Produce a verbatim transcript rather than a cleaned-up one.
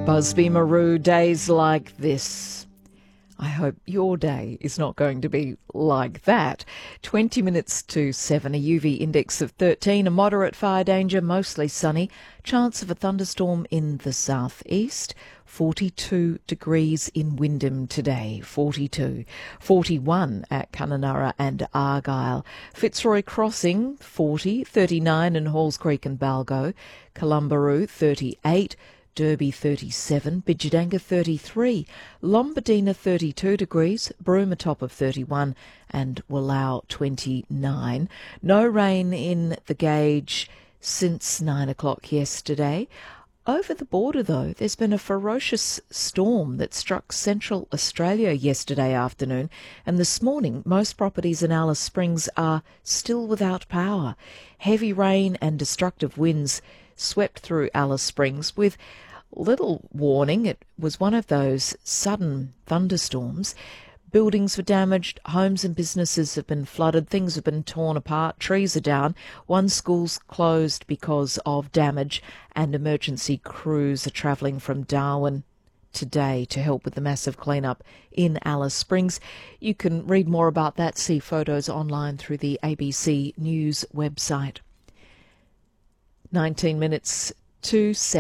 Busby Maroo, days like this. I hope your day is not going to be like that. twenty minutes to seven, a U V index of thirteen, a moderate fire danger, mostly sunny, chance of a thunderstorm in the southeast, forty-two degrees in Wyndham today, forty-two, forty-one at Kununurra and Argyle, Fitzroy Crossing, forty, thirty-nine in Halls Creek and Balgo, Columbaroo, thirty-eight, Derby thirty-seven, Bidjadanga thirty-three, Lombardina thirty-two degrees, Broome a top of thirty-one and Wallow twenty-nine. No rain in the gauge since nine o'clock yesterday. Over the border, though, there's been a ferocious storm that struck central Australia yesterday afternoon, and this morning most properties in Alice Springs are still without power. Heavy rain and destructive winds swept through Alice Springs with little warning. It was one of those sudden thunderstorms. Buildings were damaged, homes and businesses have been flooded, things have been torn apart, trees are down, one school's closed because of damage, and emergency crews are travelling from Darwin today to help with the massive clean-up in Alice Springs. You can read more about that, see photos online through the A B C News website. nineteen minutes to seven.